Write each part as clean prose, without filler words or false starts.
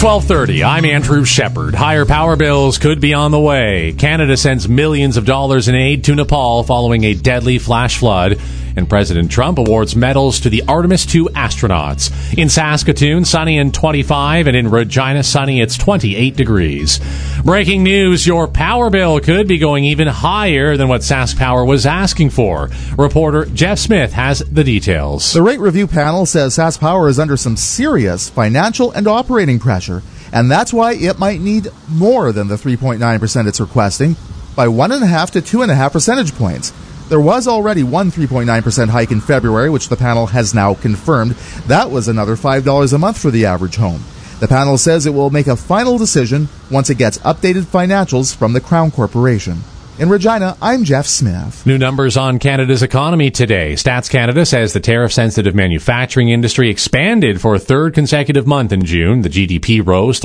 12:30. I'm Andrew Shepard. Higher power bills could be on the way. Canada sends millions of dollars in aid to Nepal following a deadly flash flood. And President Trump awards medals to the Artemis II astronauts. In Saskatoon, sunny and 25, and in Regina, sunny, it's 28 degrees. Breaking news, your power bill could be going even higher than what Sask Power was asking for. Reporter Jeff Smith has the details. The rate review panel says Sask Power is under some serious financial and operating pressure, and that's why it might need more than the 3.9% it's requesting, by 1.5 to 2.5 percentage points. There was already one 3.9% hike in February, which the panel has now confirmed. That was another $5 a month for the average home. The panel says it will make a final decision once it gets updated financials from the Crown Corporation. In Regina, I'm Jeff Smith. New numbers on Canada's economy today. Stats Canada says the tariff-sensitive manufacturing industry expanded for a third consecutive month in June. The GDP rose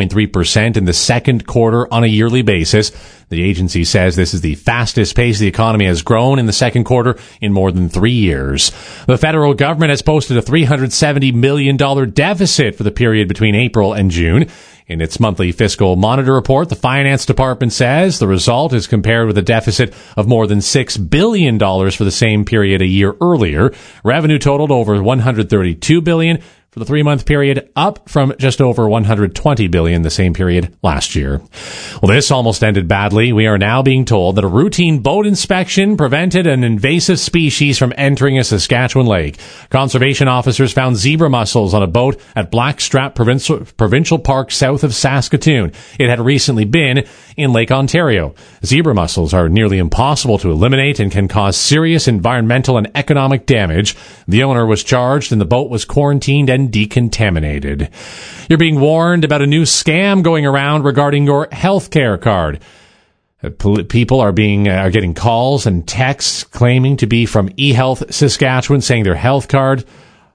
3.3% in the second quarter on a yearly basis. The agency says this is the fastest pace the economy has grown in the second quarter in more than 3 years. The federal government has posted a $370 million deficit for the period between April and June. In its monthly fiscal monitor report, the Finance Department says the result is compared with a deficit of more than $6 billion for the same period a year earlier. Revenue totaled over $132 billion for the 3-month period, up from just over $120 billion the same period last year. Well, this almost ended badly. We are now being told that a routine boat inspection prevented an invasive species from entering a Saskatchewan lake. Conservation officers found zebra mussels on a boat at Blackstrap Provincial Park south of Saskatoon. It had recently been in Lake Ontario. Zebra mussels are nearly impossible to eliminate and can cause serious environmental and economic damage. The owner was charged and the boat was quarantined and decontaminated. You're being warned about a new scam going around regarding your healthcare card. People are getting calls and texts claiming to be from eHealth Saskatchewan, saying their health card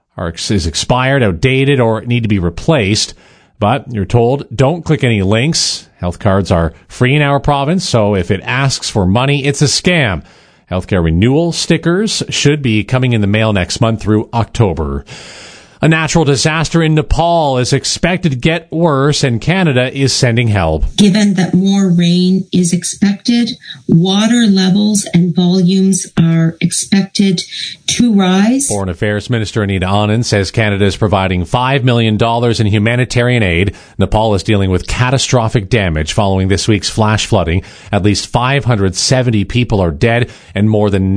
is expired, outdated, or need to be replaced. But you're told, don't click any links. Health cards are free in our province, so if it asks for money, it's a scam. Healthcare renewal stickers should be coming in the mail next month through October. A natural disaster in Nepal is expected to get worse, and Canada is sending help. Given that more rain is expected, water levels and volumes are expected to rise. Foreign Affairs Minister Anita Anand says Canada is providing $5 million in humanitarian aid. Nepal is dealing with catastrophic damage following this week's flash flooding. At least 570 people are dead, and more than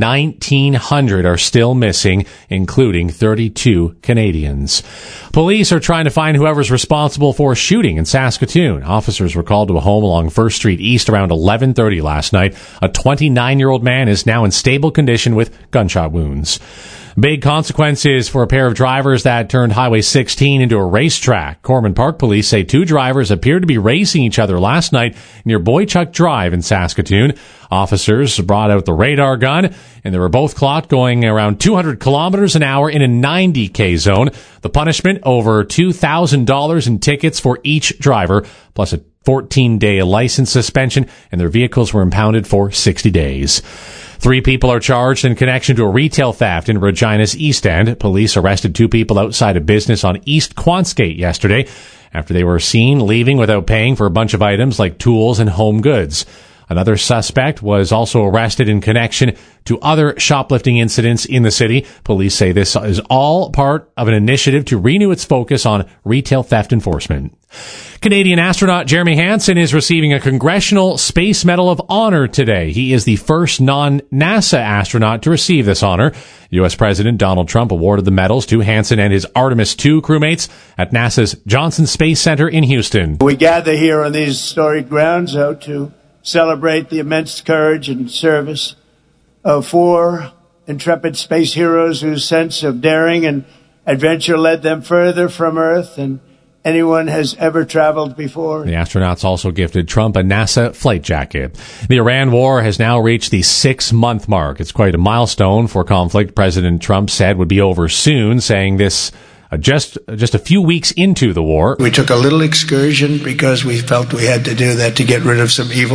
1,900 are still missing, including 32 Canadians. Police are trying to find whoever's responsible for a shooting in Saskatoon. Officers were called to a home along 1st Street East around 11:30 last night. A 29-year-old man is now in stable condition with gunshot wounds. Big consequences for a pair of drivers that turned Highway 16 into a racetrack. Corman Park police say 2 drivers appeared to be racing each other last night near Boychuk Drive in Saskatoon. Officers brought out the radar gun, and they were both clocked going around 200 kilometers an hour in a 90K zone. The punishment, over $2,000 in tickets for each driver, plus a 14-day license suspension, and their vehicles were impounded for 60 days. 3 people are charged in connection to a retail theft in Regina's East End. Police arrested 2 people outside a business on East Quantsgate yesterday after they were seen leaving without paying for a bunch of items like tools and home goods. Another suspect was also arrested in connection to other shoplifting incidents in the city. Police say this is all part of an initiative to renew its focus on retail theft enforcement. Canadian astronaut Jeremy Hansen is receiving a Congressional Space Medal of Honor today. He is the first non-NASA astronaut to receive this honor. U.S. President Donald Trump awarded the medals to Hansen and his Artemis II crewmates at NASA's Johnson Space Center in Houston. We gather here on these storied grounds to celebrate the immense courage and service of 4 intrepid space heroes whose sense of daring and adventure led them further from Earth than anyone has ever traveled before. The astronauts also gifted Trump a NASA flight jacket. The Iran war has now reached the 6-month mark. It's quite a milestone for conflict President Trump said would be over soon, saying this just a few weeks into the war. We took a little excursion because we felt we had to do that to get rid of some evil.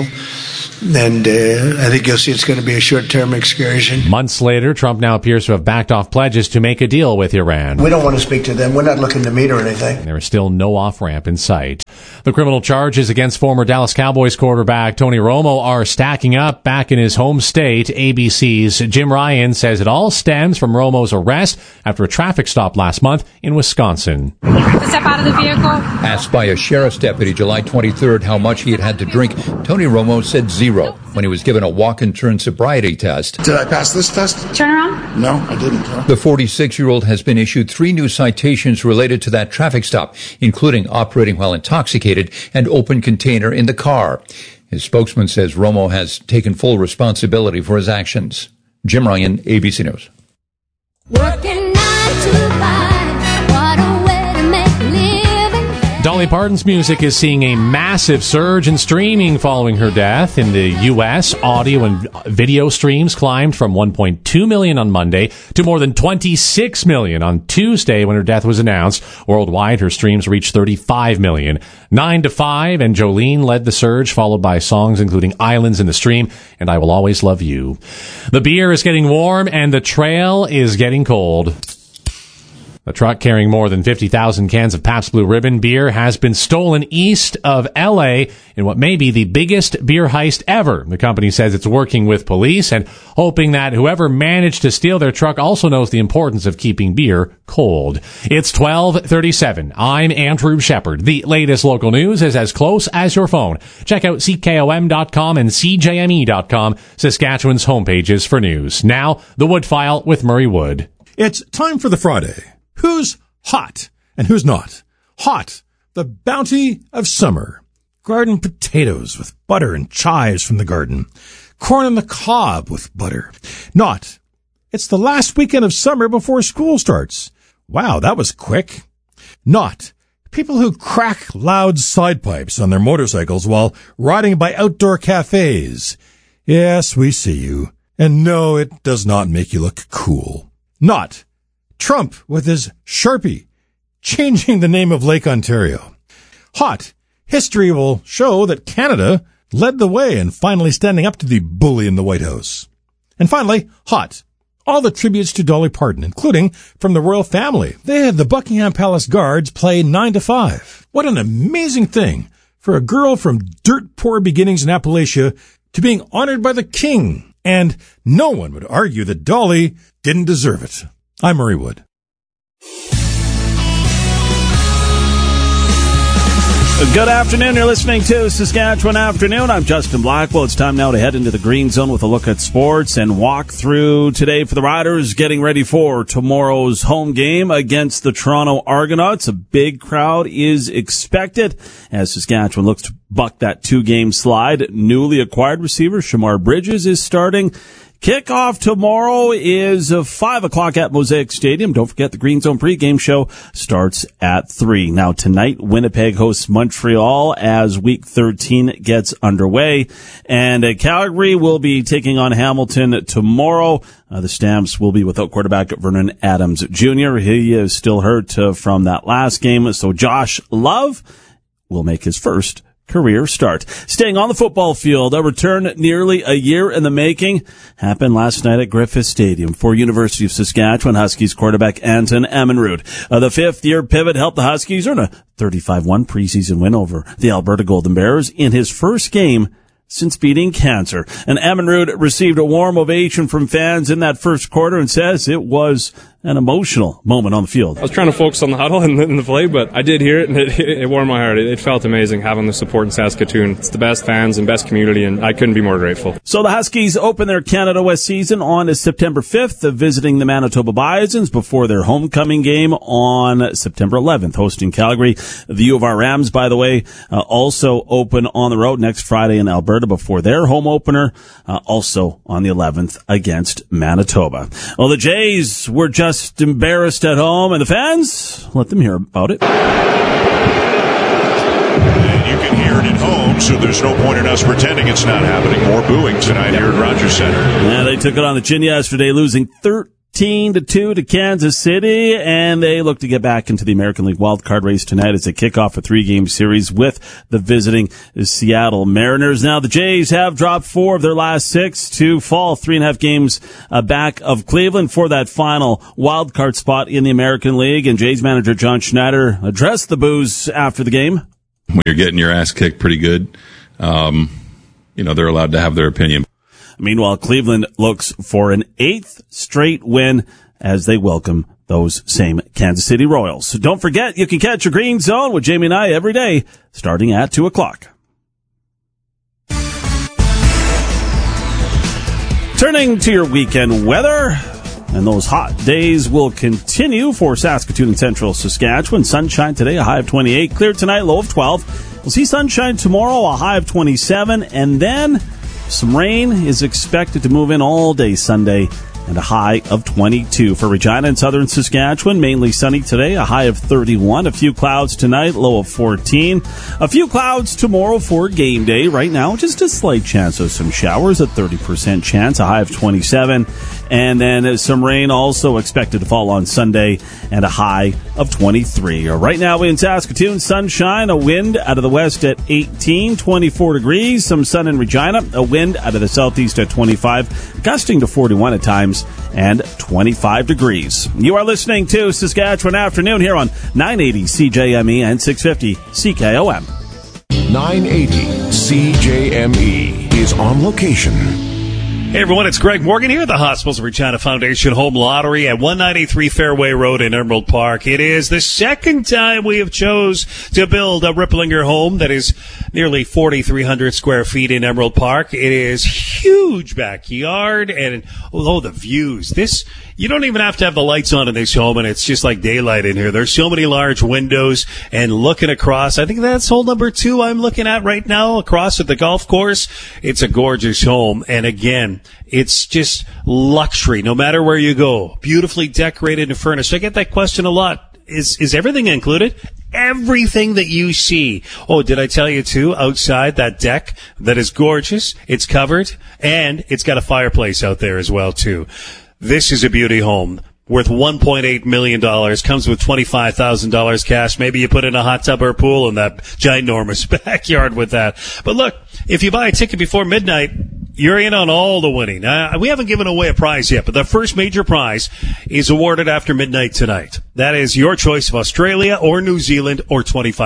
And I think you'll see it's going to be a short-term excursion. Months later, Trump now appears to have backed off pledges to make a deal with Iran. We don't want to speak to them. We're not looking to meet or anything. There is still no off-ramp in sight. The criminal charges against former Dallas Cowboys quarterback Tony Romo are stacking up back in his home state. ABC's Jim Ryan says it all stems from Romo's arrest after a traffic stop last month in Wisconsin. Step out of the vehicle. Asked by a sheriff's deputy July 23rd how much he had to drink, Tony Romo said 0 when he was given a walk-and-turn sobriety test. Did I pass this test? Turn around. No, I didn't. The 46-year-old has been issued 3 new citations related to that traffic stop, including operating while intoxicated and open container in the car. His spokesman says Romo has taken full responsibility for his actions. Jim Ryan, ABC News. Working 9 to 5, what a way to make a living. Dolly Parton's music is seeing a massive surge in streaming following her death. In the U.S., audio and video streams climbed from 1.2 million on Monday to more than 26 million on Tuesday when her death was announced. Worldwide, her streams reached 35 million. 9 to 5 and Jolene led the surge, followed by songs including Islands in the Stream and I Will Always Love You. The beer is getting warm and the trail is getting cold. A truck carrying more than 50,000 cans of Pabst Blue Ribbon beer has been stolen east of L.A. in what may be the biggest beer heist ever. The company says it's working with police and hoping that whoever managed to steal their truck also knows the importance of keeping beer cold. It's 12:37. I'm Andrew Shepard. The latest local news is as close as your phone. Check out CKOM.com and CJME.com, Saskatchewan's homepages for news. Now, the Wood File with Murray Wood. It's time for the Friday. Who's hot and who's not? Hot, the bounty of summer. Garden potatoes with butter and chives from the garden. Corn on the cob with butter. Not, it's the last weekend of summer before school starts. Wow, that was quick. Not, people who crack loud side pipes on their motorcycles while riding by outdoor cafes. Yes, we see you. And no, it does not make you look cool. Not, Trump with his Sharpie, changing the name of Lake Ontario. Hot, history will show that Canada led the way in finally standing up to the bully in the White House. And finally, hot, all the tributes to Dolly Parton, including from the royal family. They had the Buckingham Palace Guards play 9 to 5. What an amazing thing for a girl from dirt-poor beginnings in Appalachia to being honored by the king. And no one would argue that Dolly didn't deserve it. I'm Murray Wood. Good afternoon. You're listening to Saskatchewan Afternoon. I'm Justin Blackwell. It's time now to head into the Green Zone with a look at sports and walk through today for the Riders, getting ready for tomorrow's home game against the Toronto Argonauts. A big crowd is expected as Saskatchewan looks to buck that 2-game slide. Newly acquired receiver Shamar Bridges is starting. Kickoff tomorrow is 5 o'clock at Mosaic Stadium. Don't forget the Green Zone pregame show starts at 3. Now tonight, Winnipeg hosts Montreal as Week 13 gets underway. And Calgary will be taking on Hamilton tomorrow. The Stamps will be without quarterback Vernon Adams Jr. He is still hurt from that last game. So Josh Love will make his first career start. Staying on the football field, a return nearly a year in the making happened last night at Griffith Stadium for University of Saskatchewan Huskies quarterback Anton Ammanrud. The fifth-year pivot helped the Huskies earn a 35-1 preseason win over the Alberta Golden Bears in his first game since beating cancer. And Ammanrud received a warm ovation from fans in that first quarter and says it was an emotional moment on the field. I was trying to focus on the huddle and the play, but I did hear it, and it warmed my heart. It felt amazing having the support in Saskatoon. It's the best fans and best community, and I couldn't be more grateful. So the Huskies open their Canada West season on September 5th, visiting the Manitoba Bisons before their homecoming game on September 11th, hosting Calgary. The U of R Rams, by the way, also open on the road next Friday in Alberta before their home opener, also on the 11th against Manitoba. Well, the Jays were just embarrassed at home, and the fans, let them hear about it. And you can hear it at home, so there's no point in us pretending it's not happening. More booing tonight here at Rogers Center. Yeah, they took it on the chin yesterday, losing 13-2 to Kansas City, and they look to get back into the American League wildcard race tonight as they kick off a 3-game series with the visiting Seattle Mariners. Now, the Jays have dropped 4 of their last 6 to fall 3.5 games back of Cleveland for that final wildcard spot in the American League, and Jays manager John Schneider addressed the boos after the game. when you're getting your ass kicked pretty good, they're allowed to have their opinion. Meanwhile, Cleveland looks for an 8th straight win as they welcome those same Kansas City Royals. So don't forget, you can catch your Green Zone with Jamie and I every day, starting at 2 o'clock. Turning to your weekend weather, and those hot days will continue for Saskatoon and central Saskatchewan. Sunshine today, a high of 28. Clear tonight, low of 12. We'll see sunshine tomorrow, a high of 27. And then some rain is expected to move in all day Sunday, and a high of 22. For Regina and southern Saskatchewan, mainly sunny today, a high of 31. A few clouds tonight, low of 14. A few clouds tomorrow for game day. Right now, just a slight chance of some showers, a 30% chance, a high of 27. And then some rain also expected to fall on Sunday, and a high of 23. Right now in Saskatoon, sunshine, a wind out of the west at 18, 24 degrees. Some sun in Regina, a wind out of the southeast at 25, gusting to 41 at times, and 25 degrees. You are listening to Saskatchewan Afternoon here on 980 CJME and 650 CKOM. 980 CJME is on location. Hey everyone, it's Greg Morgan here at the Hospitals of Regina Foundation Home Lottery at 193 Fairway Road in Emerald Park. It is the second time we have chose to build a Ripplinger home that is nearly 4,300 square feet in Emerald Park. It is huge backyard and the views. You don't even have to have the lights on in this home, and it's just like daylight in here. There's so many large windows, and looking across, I think that's hole number 2 I'm looking at right now, across at the golf course. It's a gorgeous home, and again, it's just luxury no matter where you go. Beautifully decorated and furnished. I get that question a lot. Is everything included? Everything that you see. Oh, did I tell you too, outside that deck that is gorgeous, it's covered, and it's got a fireplace out there as well too. This is a beauty home worth $1.8 million, comes with $25,000 cash. Maybe you put in a hot tub or a pool in that ginormous backyard with that. But look, if you buy a ticket before midnight, you're in on all the winning. We haven't given away a prize yet, but the first major prize is awarded after midnight tonight. That is your choice of Australia or New Zealand or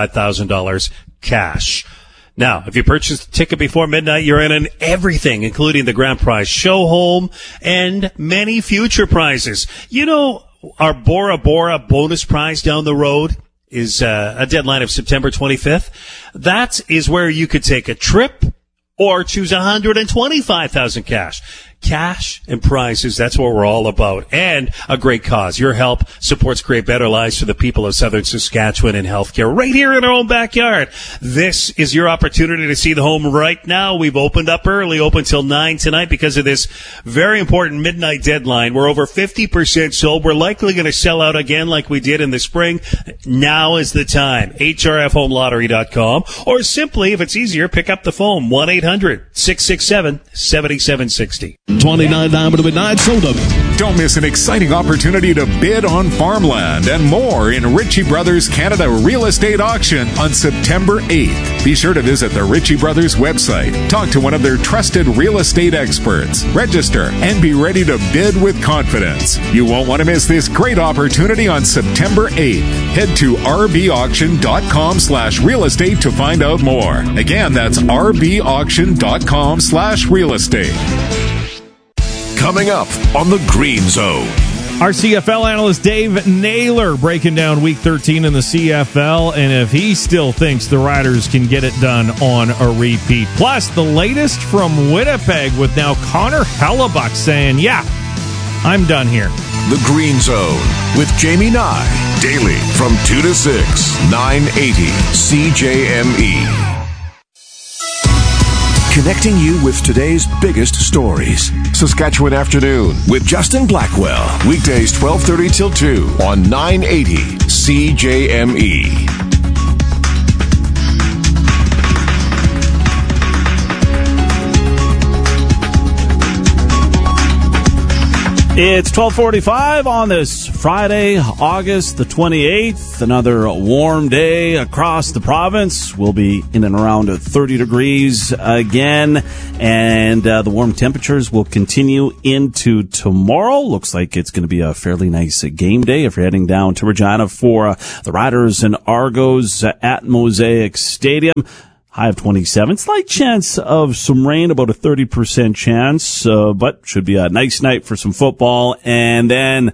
$25,000 cash. Now, if you purchase the ticket before midnight, you're in on everything, including the grand prize show home and many future prizes. You know, our Bora Bora bonus prize down the road is a deadline of September 25th. That is where you could take a trip or choose $125,000 cash. Cash and prizes, that's what we're all about. And a great cause. Your help supports Create Better Lives for the people of southern Saskatchewan in healthcare right here in our own backyard. This is your opportunity to see the home right now. We've opened up early, open till 9 tonight because of this very important midnight deadline. We're over 50% sold. We're likely going to sell out again like we did in the spring. Now is the time. HRFHomeLottery.com, or simply, if it's easier, pick up the phone, 1-800-667-7760. 29 Diamond Midnight sold up. Don't miss an exciting opportunity to bid on farmland and more in Ritchie Brothers Canada Real Estate Auction on September 8th. Be sure to visit the Ritchie Brothers website. Talk to one of their trusted real estate experts. Register and be ready to bid with confidence. You won't want to miss this great opportunity on September 8th. Head to rbauction.com/real estate to find out more. Again, that's rbauction.com/real estate. Coming up on the Green Zone. Our CFL analyst Dave Naylor breaking down Week 13 in the CFL, and if he still thinks the Riders can get it done on a repeat. Plus, the latest from Winnipeg with now Connor Hellebuck saying, yeah, I'm done here. The Green Zone with Jamie Nye. Daily from 2 to 6, 980 CJME. Connecting you with today's biggest stories. Saskatchewan Afternoon with Justin Blackwell. Weekdays 12:30 till 2 on 980 CJME. It's 12:45 on this Friday, August the 28th. Another warm day across the province. We'll be in and around 30 degrees again, and the warm temperatures will continue into tomorrow. Looks like it's going to be a fairly nice game day if you're heading down to Regina for the Riders and Argos at Mosaic Stadium. High of 27. Slight chance of some rain, about a 30% chance, but should be a nice night for some football. And then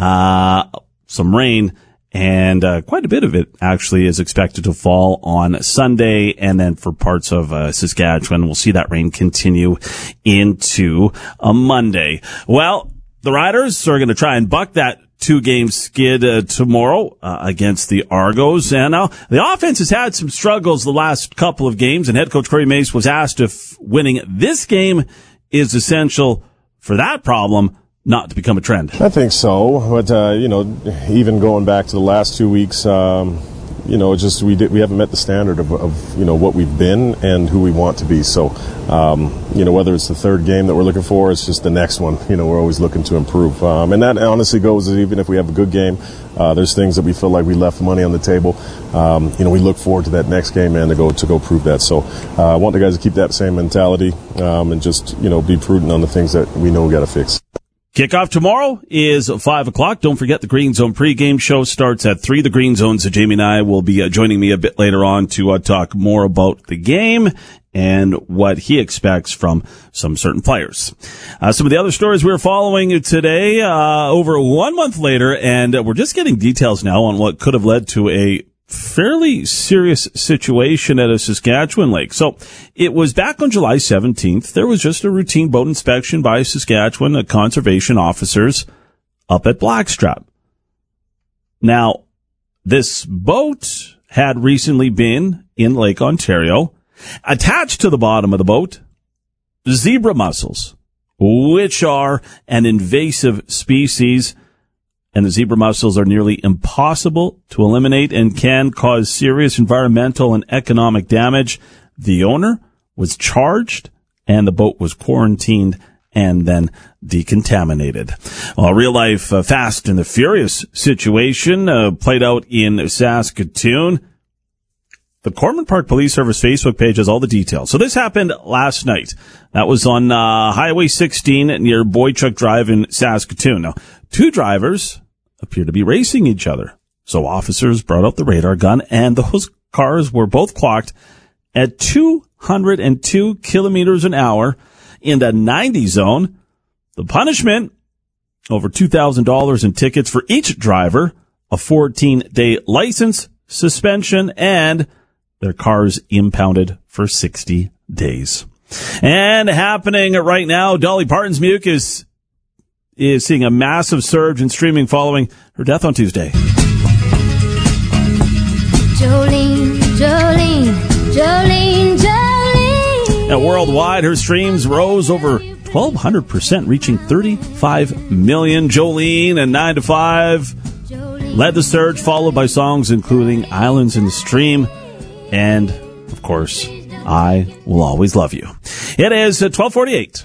some rain, and quite a bit of it actually is expected to fall on Sunday. And then for parts of Saskatchewan, we'll see that rain continue into Monday. Well, the Riders are going to try and buck that 2-game skid tomorrow against the Argos. And now the offense has had some struggles the last couple of games, and head coach Corey Mace was asked if winning this game is essential for that problem not to become a trend. I think so, but even going back to the last 2 weeks, just we haven't met the standard of what we've been and who we want to be. So whether it's the third game that we're looking for, it's just the next one. We're always looking to improve, and that honestly goes even if we have a good game. There's things that we feel like we left money on the table. We look forward to that next game and to go prove that. So I want the guys to keep that same mentality and just be prudent on the things that we know we got to fix. Kickoff tomorrow is 5 o'clock. Don't forget the Green Zone pregame show starts at 3. The Green Zones, Jamie and I will be joining me a bit later on to talk more about the game and what he expects from some certain players. Some of the other stories we're following today, over 1 month later, and we're just getting details now on what could have led to a fairly serious situation at a Saskatchewan lake. So it was back on July 17th. There was just a routine boat inspection by Saskatchewan conservation officers up at Blackstrap. Now, this boat had recently been in Lake Ontario. Attached to the bottom of the boat, zebra mussels, which are an invasive species, and the zebra mussels are nearly impossible to eliminate and can cause serious environmental and economic damage. The owner was charged, and the boat was quarantined and then decontaminated. Well, a real-life Fast and the Furious situation played out in Saskatoon. The Corbin Park Police Service Facebook page has all the details. So this happened last night. That was on Highway 16 near Boychuk Drive in Saskatoon. Now, 2 drivers appear to be racing each other. So officers brought out the radar gun, and those cars were both clocked at 202 kilometers an hour in the 90 zone. The punishment, over $2,000 in tickets for each driver, a 14-day license suspension, and their cars impounded for 60 days. And happening right now, Dolly Parton's music is seeing a massive surge in streaming following her death on Tuesday. Jolene, Jolene, Jolene, Jolene. Now, worldwide, her streams rose over 1,200%, reaching 35 million. Jolene and 9 to 5 led the surge, followed by songs including Islands in the Stream and, of course, I Will Always Love You. It is 12:48.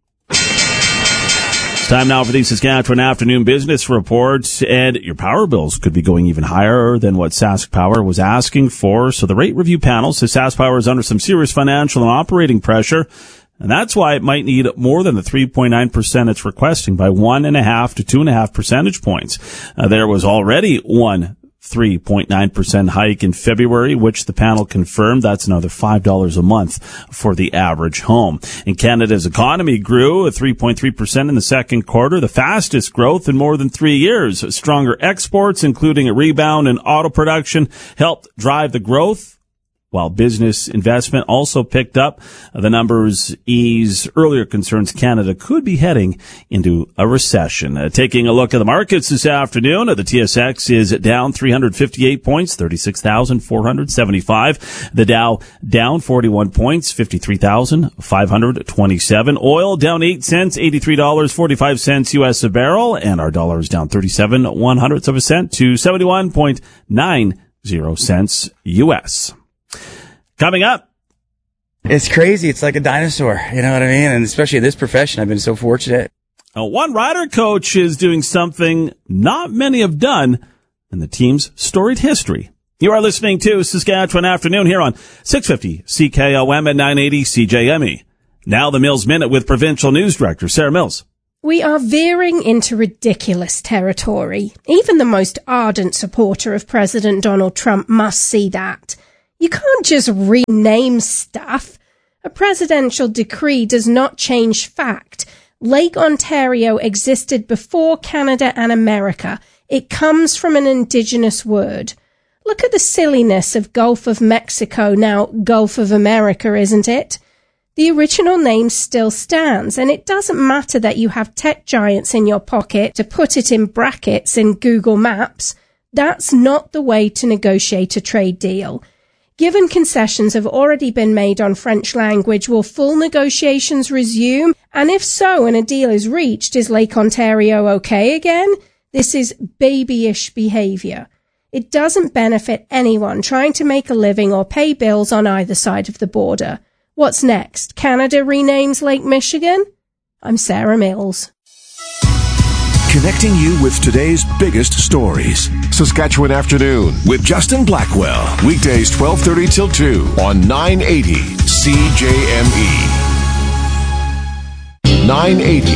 It's time now for the Saskatchewan Afternoon Business Report, and your power bills could be going even higher than what Sask Power was asking for. So the rate review panel says Sask Power is under some serious financial and operating pressure, and that's why it might need more than the 3.9% it's requesting by 1.5 to 2.5 percentage points. There was already one 3.9% hike in February, which the panel confirmed. That's another $5 a month for the average home. And Canada's economy grew at 3.3% in the second quarter, the fastest growth in more than 3 years. Stronger exports, including a rebound in auto production, helped drive the growth, while business investment also picked up. The numbers ease earlier concerns Canada could be heading into a recession. Taking a look at the markets this afternoon, the TSX is down 358 points, 36,475. The Dow down 41 points, 53,527. Oil down 8 cents, $83.45 U.S. a barrel, and our dollar is down 37/100ths of a cent to 71.90 cents U.S. Coming up. It's crazy. It's like a dinosaur. You know what I mean? And especially in this profession, I've been so fortunate. One Rider coach is doing something not many have done in the team's storied history. You are listening to Saskatchewan Afternoon here on 650 CKOM at 980 CJME. Now the Mills Minute with Provincial News Director Sarah Mills. We are veering into ridiculous territory. Even the most ardent supporter of President Donald Trump must see that. You can't just rename stuff. A presidential decree does not change fact. Lake Ontario existed before Canada and America. It comes from an indigenous word. Look at the silliness of Gulf of Mexico, now Gulf of America, isn't it? The original name still stands, and it doesn't matter that you have tech giants in your pocket to put it in brackets in Google Maps. That's not the way to negotiate a trade deal. Given concessions have already been made on French language, will full negotiations resume? And if so, and a deal is reached, is Lake Ontario okay again? This is babyish behaviour. It doesn't benefit anyone trying to make a living or pay bills on either side of the border. What's next? Canada renames Lake Michigan? I'm Sarah Mills. Connecting you with today's biggest stories. Saskatchewan Afternoon with Justin Blackwell. Weekdays 12:30 till 2 on 980 CJME. 980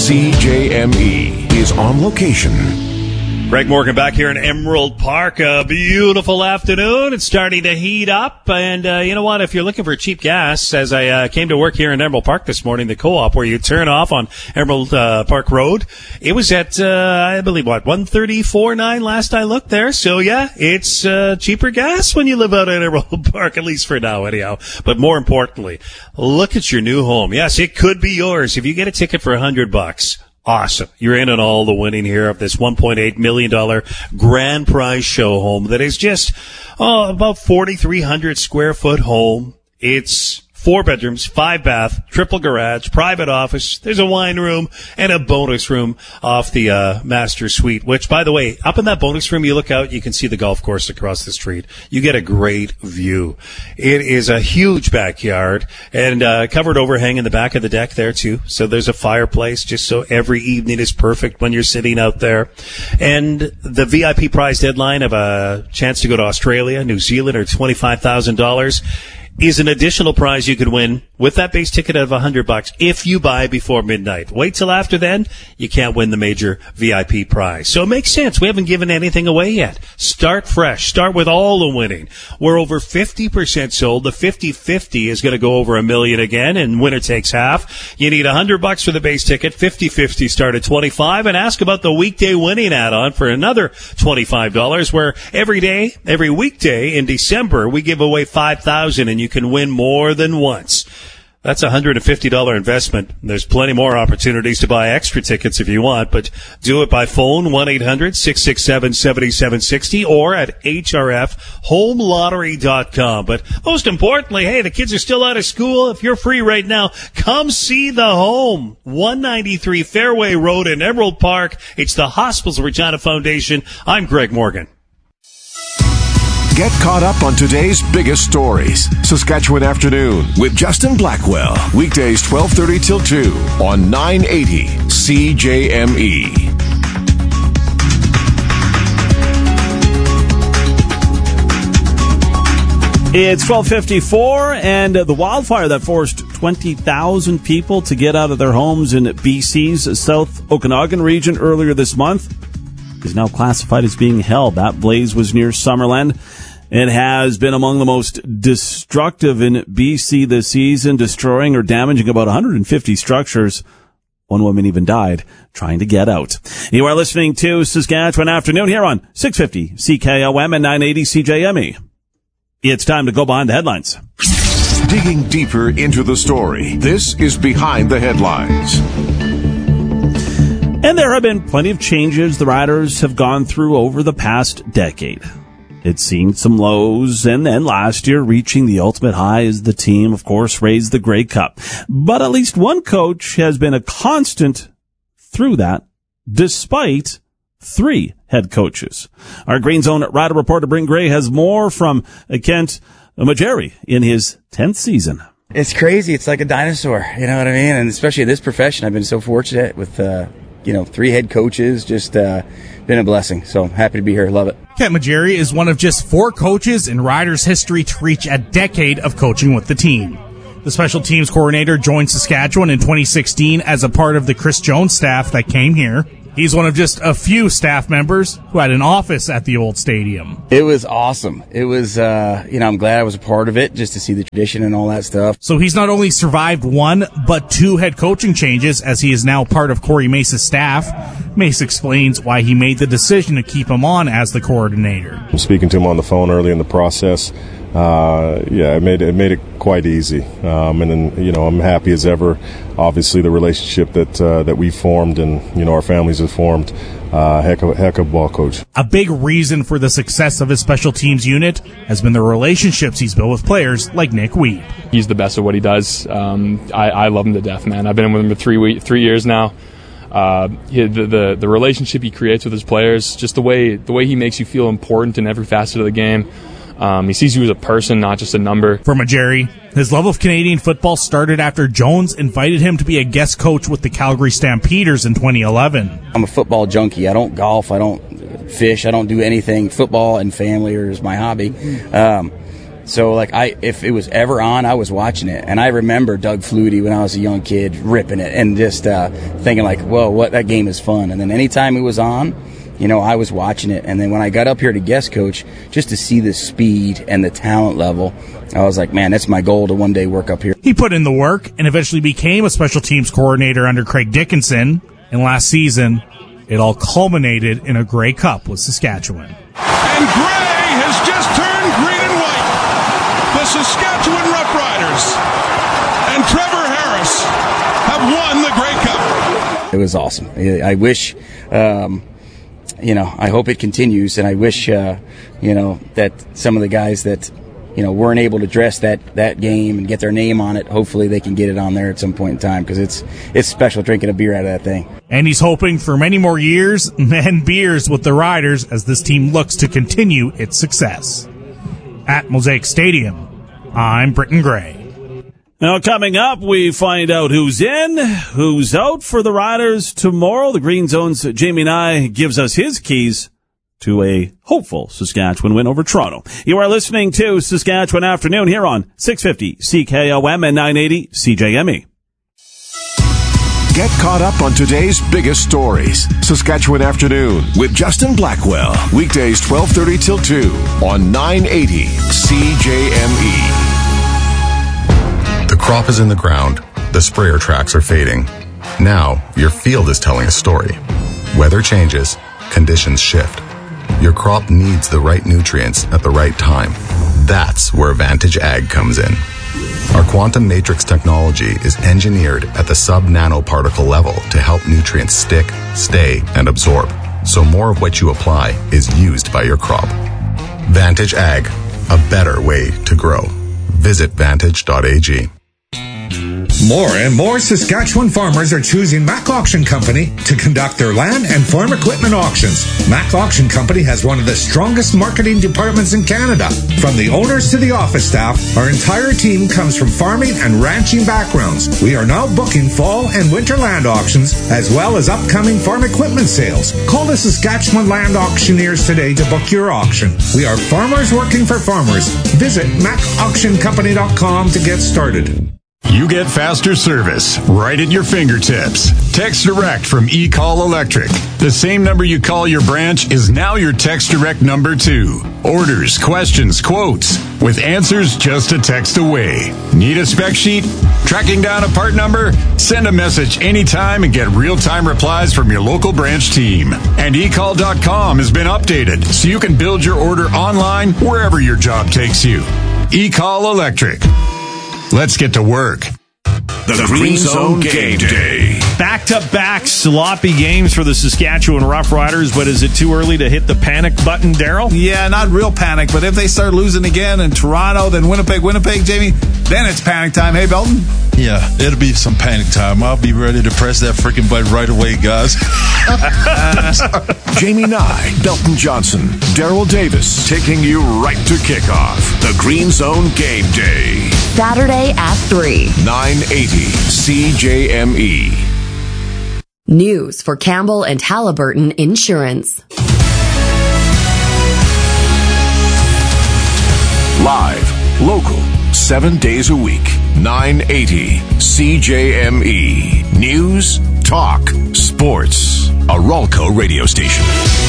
CJME is on location. Greg Morgan back here in Emerald Park. A beautiful afternoon. It's starting to heat up. And you know what? If you're looking for cheap gas, as I came to work here in Emerald Park this morning, the co-op where you turn off on Emerald Park Road, it was at, I believe, 134.9 last I looked there. So, yeah, it's cheaper gas when you live out in Emerald Park, at least for now, anyhow. But more importantly, look at your new home. Yes, it could be yours. If you get a ticket for $100, awesome. You're in on all the winning here of this $1.8 million grand prize show home that is just about 4,300 square foot home. It's 4 bedrooms, 5 bath, triple garage, private office. There's a wine room and a bonus room off the master suite, which, by the way, up in that bonus room, you look out, you can see the golf course across the street. You get a great view. It is a huge backyard and covered overhang in the back of the deck there, too. So there's a fireplace just so every evening is perfect when you're sitting out there. And the VIP prize deadline of a chance to go to Australia, New Zealand, or $25,000 is an additional prize you could win with that base ticket of $100 if you buy before midnight. Wait till after then, you can't win the major VIP prize. So it makes sense. We haven't given anything away yet. Start fresh. Start with all the winning. We're over 50% sold. The 50-50 is going to go over $1 million again, and winner takes half. You need $100 for the base ticket. 50-50 start at $25, and ask about the weekday winning add-on for another $25, where every weekday in December, we give away $5,000, and you can win more than once. That's a $150 investment. There's plenty more opportunities to buy extra tickets if you want, but do it by phone, 1-800-667-7760, or at hrfhomelottery.com. But most importantly, hey, the kids are still out of school. If you're free right now, come see the home. 193 Fairway Road in Emerald Park. It's the Hospitals Regina Foundation. I'm Greg Morgan. Get caught up on today's biggest stories. Saskatchewan Afternoon with Justin Blackwell. Weekdays 12:30 till 2 on 980 CJME. It's 12:54, and the wildfire that forced 20,000 people to get out of their homes in BC's South Okanagan region earlier this month is now classified as being held. That blaze was near Summerland. It has been among the most destructive in BC this season, destroying or damaging about 150 structures. One woman even died trying to get out. You are listening to Saskatchewan Afternoon here on 650 CKOM and 980 CJME. It's time to go behind the headlines. Digging deeper into the story, this is Behind the Headlines. And there have been plenty of changes the Riders have gone through over the past decade. It's seen some lows, and then last year reaching the ultimate high as the team, of course, raised the Grey Cup. But at least one coach has been a constant through that, despite 3 head coaches. Our Green Zone Rider reporter, Bryn Gray, has more from Kent Majeri in his 10th season. It's crazy. It's like a dinosaur. You know what I mean? And especially in this profession, I've been so fortunate with, 3 head coaches. Just been a blessing. So happy to be here. Love it. Kent Majeri is one of just 4 coaches in Riders history to reach a decade of coaching with the team. The special teams coordinator joined Saskatchewan in 2016 as a part of the Chris Jones staff that came here. He's one of just a few staff members who had an office at the old stadium. It was awesome. It was, I'm glad I was a part of it just to see the tradition and all that stuff. So he's not only survived 1, but 2 head coaching changes as he is now part of Corey Mace's staff. Mace explains why he made the decision to keep him on as the coordinator. I'm speaking to him on the phone early in the process. It made it quite easy. And then, I'm happy as ever. Obviously, the relationship that we formed and, our families have formed, heck of ball coach. A big reason for the success of his special teams unit has been the relationships he's built with players like Nick Weeb. He's the best at what he does. I love him to death, man. I've been with him for 3 years now. The relationship he creates with his players, just the way he makes you feel important in every facet of the game. He sees you as a person, not just a number. For Majeri, his love of Canadian football started after Jones invited him to be a guest coach with the Calgary Stampeders in 2011. I'm a football junkie. I don't golf. I don't fish. I don't do anything. Football and family is my hobby. So if it was ever on, I was watching it. And I remember Doug Flutie when I was a young kid ripping it and just thinking whoa, that game is fun. And then anytime it was on, I was watching it. And then when I got up here to guest coach, just to see the speed and the talent level, I was like, man, that's my goal to one day work up here. He put in the work and eventually became a special teams coordinator under Craig Dickinson. And last season, it all culminated in a Grey Cup with Saskatchewan. And Grey has just turned green and white. The Saskatchewan Roughriders and Trevor Harris have won the Grey Cup. It was awesome. I wish... I hope it continues, and I wish, that some of the guys that, weren't able to dress that game and get their name on it, hopefully they can get it on there at some point in time, because it's special drinking a beer out of that thing. And he's hoping for many more years and beers with the Riders as this team looks to continue its success. At Mosaic Stadium, I'm Britton Gray. Now, coming up, we find out who's in, who's out for the Riders tomorrow. The Green Zone's Jamie Nye gives us his keys to a hopeful Saskatchewan win over Toronto. You are listening to Saskatchewan Afternoon here on 650 CKOM and 980 CJME. Get caught up on today's biggest stories. Saskatchewan Afternoon with Justin Blackwell. Weekdays 12:30 till 2 on 980 CJME. The crop is in the ground. The sprayer tracks are fading. Now, your field is telling a story. Weather changes. Conditions shift. Your crop needs the right nutrients at the right time. That's where Vantage Ag comes in. Our quantum matrix technology is engineered at the sub-nanoparticle level to help nutrients stick, stay, and absorb, so more of what you apply is used by your crop. Vantage Ag, a better way to grow. Visit vantage.ag. More and more Saskatchewan farmers are choosing Mac Auction Company to conduct their land and farm equipment auctions. Mac Auction Company has one of the strongest marketing departments in Canada. From the owners to the office staff, our entire team comes from farming and ranching backgrounds. We are now booking fall and winter land auctions, as well as upcoming farm equipment sales. Call the Saskatchewan Land Auctioneers today to book your auction. We are farmers working for farmers. Visit macauctioncompany.com to get started. You get faster service right at your fingertips. Text Direct from eCall Electric. The same number you call your branch is now your Text Direct number too. Orders, questions, quotes, with answers just a text away. Need a spec sheet? Tracking down a part number? Send a message anytime and get real-time replies from your local branch team. And eCall.com has been updated so you can build your order online wherever your job takes you. eCall Electric. Let's get to work. The Green Zone Game Day. Back-to-back sloppy games for the Saskatchewan Roughriders, but is it too early to hit the panic button, Daryl? Yeah, not real panic, but if they start losing again in Toronto, then Winnipeg, Jamie, then it's panic time. Hey, Belton? Yeah, it'll be some panic time. I'll be ready to press that freaking button right away, guys. Jamie Nye, Belton Johnson, Daryl Davis, taking you right to kickoff. The Green Zone Game Day. Saturday at 3. 980 CJME. News for Campbell and Halliburton Insurance. Live, local, 7 days a week. 980 CJME. News, talk, sports. A Ralco radio station.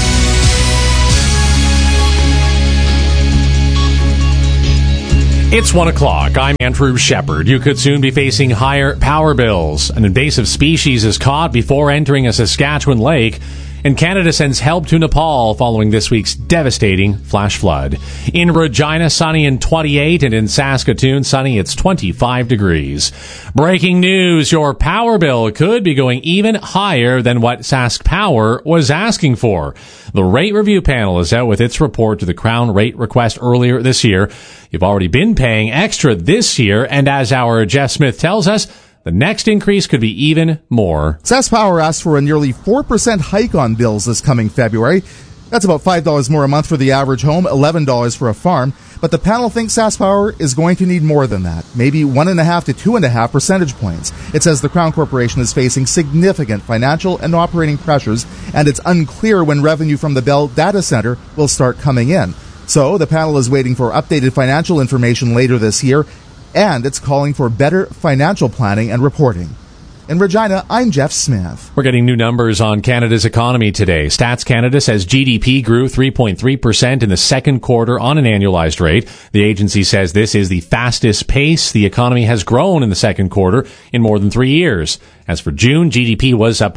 It's 1 o'clock. I'm Andrew Shepard. You could soon be facing higher power bills. An invasive species is caught before entering a Saskatchewan lake, and Canada sends help to Nepal following this week's devastating flash flood. In Regina, sunny and 28, and in Saskatoon, sunny, it's 25 degrees. Breaking news, your power bill could be going even higher than what Sask Power was asking for. The rate review panel is out with its report to the Crown rate request earlier this year. You've already been paying extra this year, and as our Jeff Smith tells us, the next increase could be even more. Sask Power asked for a nearly 4% hike on bills this coming February. That's about $5 more a month for the average home, $11 for a farm. But the panel thinks Sask Power is going to need more than that, maybe 1.5 to 2.5 percentage points. It says the Crown Corporation is facing significant financial and operating pressures, and it's unclear when revenue from the Bell data center will start coming in. So the panel is waiting for updated financial information later this year, and it's calling for better financial planning and reporting. In Regina, I'm Jeff Smith. We're getting new numbers on Canada's economy today. Stats Canada says GDP grew 3.3% in the second quarter on an annualized rate. The agency says this is the fastest pace the economy has grown in the second quarter in more than 3 years. As for June, GDP was up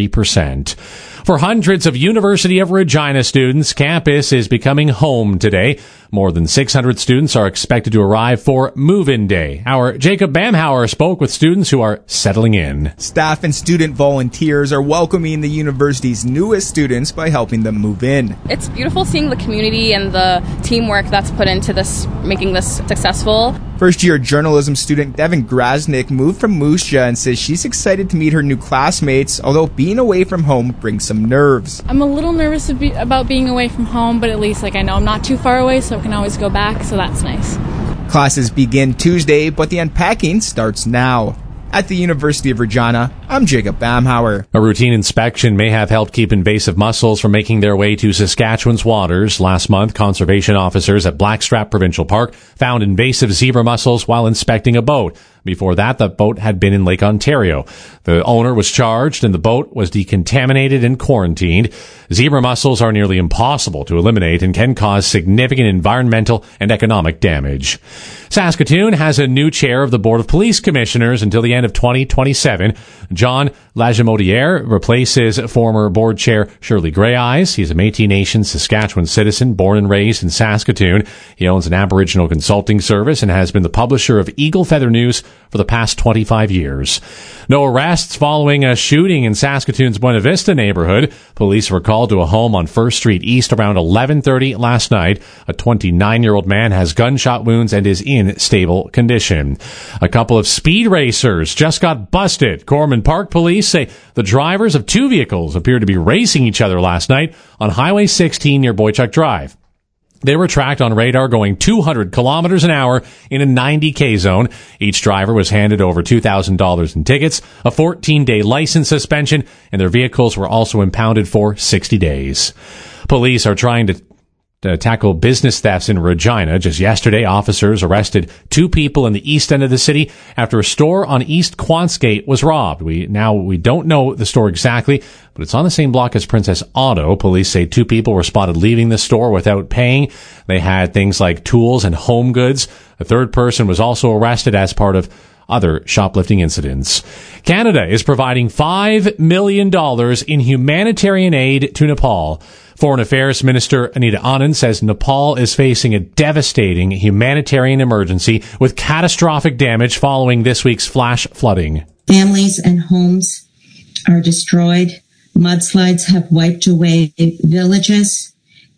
0.3%. For hundreds of University of Regina students, campus is becoming home today. More than 600 students are expected to arrive for move-in day. Our Jacob Bamhauer spoke with students who are settling in. Staff and student volunteers are welcoming the university's newest students by helping them move in. It's beautiful seeing the community and the teamwork that's put into this, making this successful. First-year journalism student Devin Grasnick moved from Moose Jaw and says she's excited to meet her new classmates, although being away from home brings some nerves. I'm a little nervous about being away from home, but at least I know I'm not too far away, so I can always go back, so that's nice. Classes begin Tuesday, but the unpacking starts now. At the University of Regina, I'm Jacob Bamhauer. A routine inspection may have helped keep invasive mussels from making their way to Saskatchewan's waters. Last month, conservation officers at Blackstrap Provincial Park found invasive zebra mussels while inspecting a boat. Before that, the boat had been in Lake Ontario. The owner was charged and the boat was decontaminated and quarantined. Zebra mussels are nearly impossible to eliminate and can cause significant environmental and economic damage. Saskatoon has a new chair of the Board of Police Commissioners until the end of 2027. John Lajimodiere replaces former board chair Shirley Greyeyes. He's a Métis Nation Saskatchewan citizen, born and raised in Saskatoon. He owns an Aboriginal consulting service and has been the publisher of Eagle Feather News for the past 25 years. No arrests following a shooting in Saskatoon's Buena Vista neighborhood. Police were called to a home on 1st Street East around 11:30 last night. A 29-year-old man has gunshot wounds and is in stable condition. A couple of speed racers just got busted. Corman Park police say the drivers of two vehicles appeared to be racing each other last night on Highway 16 near Boychuk Drive. They were tracked on radar going 200 kilometers an hour in a 90K zone. Each driver was handed over $2,000 in tickets, a 14-day license suspension, and their vehicles were also impounded for 60 days. Police are trying to tackle business thefts in Regina. Just yesterday, officers arrested two people in the east end of the city after a store on East Quantsgate was robbed. We don't know the store exactly, but it's on the same block as Princess Auto. Police say two people were spotted leaving the store without paying. They had things like tools and home goods. A third person was also arrested as part of other shoplifting incidents. Canada is providing $5 million in humanitarian aid to Nepal. Foreign Affairs Minister Anita Anand says Nepal is facing a devastating humanitarian emergency with catastrophic damage following this week's flash flooding. Families and homes are destroyed. Mudslides have wiped away villages,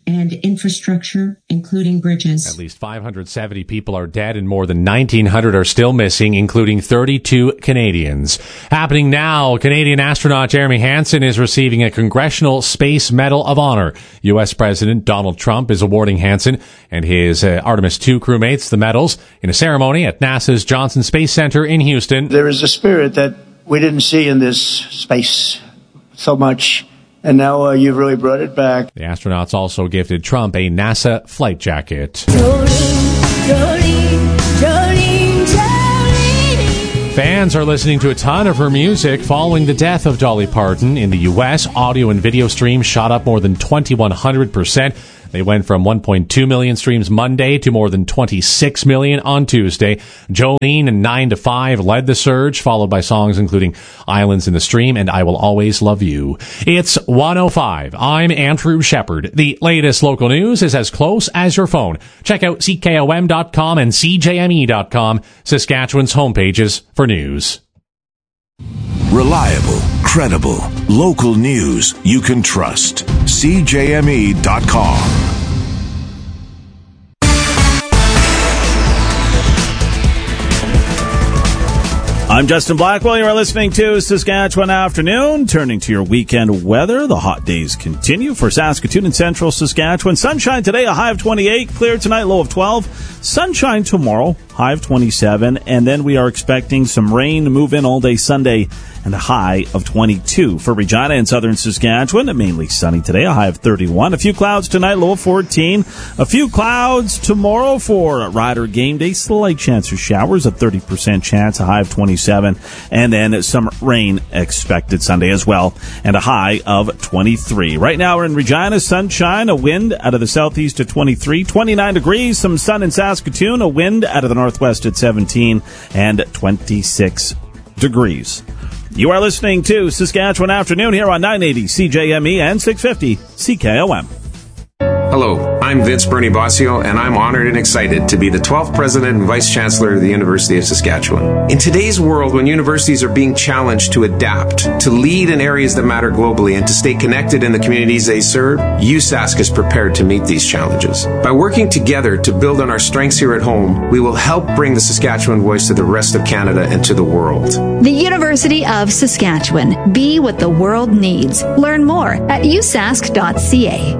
and infrastructure, including bridges. At least 570 people are dead and more than 1,900 are still missing, including 32 Canadians. Happening now, Canadian astronaut Jeremy Hansen is receiving a Congressional Space Medal of Honor. U.S. President Donald Trump is awarding Hansen and his Artemis II crewmates the medals in a ceremony at NASA's Johnson Space Center in Houston. There is a spirit that we didn't see in this space so much. And now you've really brought it back. The astronauts also gifted Trump a NASA flight jacket. Fans are listening to a ton of her music following the death of Dolly Parton. In the U.S., audio and video streams shot up more than 2,100%. They went from 1.2 million streams Monday to more than 26 million on Tuesday. Jolene and 9 to 5 led the surge, followed by songs including Islands in the Stream and I Will Always Love You. It's 1:05. I'm Andrew Shepard. The latest local news is as close as your phone. Check out CKOM.com and CJME.com, Saskatchewan's homepages for news. Reliable, credible, local news you can trust. CJME.com. I'm Justin Blackwell. You are listening to Saskatchewan Afternoon. Turning to your weekend weather, the hot days continue for Saskatoon and central Saskatchewan. Sunshine today, a high of 28. Clear tonight, low of 12. Sunshine tomorrow, high of 27. And then we are expecting some rain to move in all day Sunday and a high of 22. For Regina and southern Saskatchewan, mainly sunny today, a high of 31. A few clouds tonight, low of 14. A few clouds tomorrow for Rider game day. Slight chance of showers, a 30% chance, a high of 27. And then some rain expected Sunday as well, and a high of 23. Right now we're in Regina, sunshine, a wind out of the southeast at 23. 29 degrees, some sun in Saskatoon, a wind out of the northwest at 17, and 26 degrees. You are listening to Saskatchewan Afternoon here on 980 CJME and 650 CKOM. Hello, I'm Vince Bernie Bossio, and I'm honored and excited to be the 12th President and Vice Chancellor of the University of Saskatchewan. In today's world, when universities are being challenged to adapt, to lead in areas that matter globally, and to stay connected in the communities they serve, USask is prepared to meet these challenges. By working together to build on our strengths here at home, we will help bring the Saskatchewan voice to the rest of Canada and to the world. The University of Saskatchewan. Be what the world needs. Learn more at usask.ca.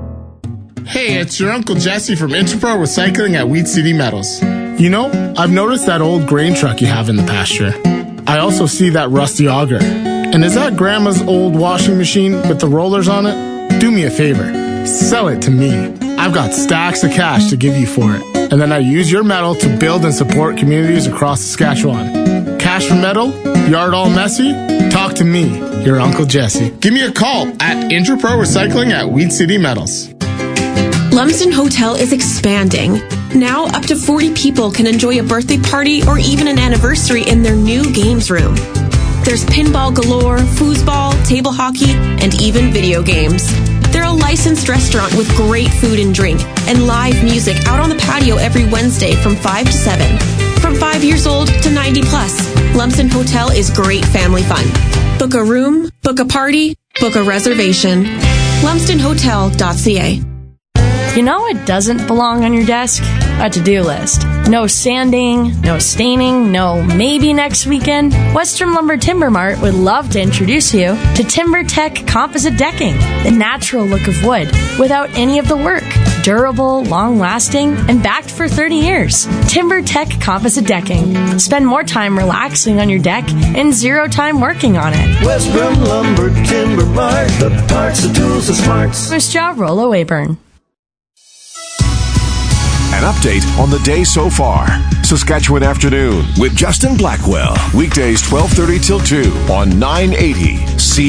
Hey, it's your Uncle Jesse from Interpro Recycling at Wheat City Metals. You know, I've noticed that old grain truck you have in the pasture. I also see that rusty auger. And is that Grandma's old washing machine with the rollers on it? Do me a favor. Sell it to me. I've got stacks of cash to give you for it. And then I use your metal to build and support communities across Saskatchewan. Cash for metal? Yard all messy? Talk to me, your Uncle Jesse. Give me a call at Interpro Recycling at Wheat City Metals. Lumsden Hotel is expanding. Now, up to 40 people can enjoy a birthday party or even an anniversary in their new games room. There's pinball galore, foosball, table hockey, and even video games. They're a licensed restaurant with great food and drink and live music out on the patio every Wednesday from 5 to 7. From 5 years old to 90 plus, Lumsden Hotel is great family fun. Book a room, book a party, book a reservation. LumsdenHotel.ca. You know what doesn't belong on your desk? A to-do list. No sanding, no staining, no maybe next weekend. Western Lumber Timber Mart would love to introduce you to TimberTech Composite Decking, the natural look of wood without any of the work. Durable, long-lasting, and backed for 30 years. TimberTech Composite Decking. Spend more time relaxing on your deck and zero time working on it. Western Lumber Timber Mart, the parts, the tools, the smarts. First job, Rollo Weyburn. An update on the day so far. Saskatchewan Afternoon with Justin Blackwell. Weekdays 12:30 till 2 on 980 C.